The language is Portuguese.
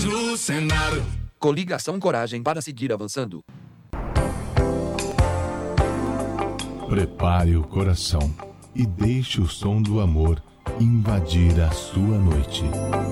mulheres no cenário. Coligação Coragem para seguir avançando. Prepare o coração e deixe o som do amor invadir a sua noite.